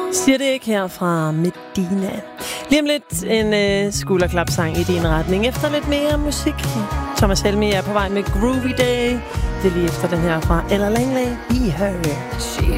Siger det ikke her fra Medina. Lige om lidt en skulderklapsang i din retning. Efter lidt mere musik. Thomas Helmig er på vej med Groovy Day. Det er lige efter den her fra Ella Langley. Be Her. She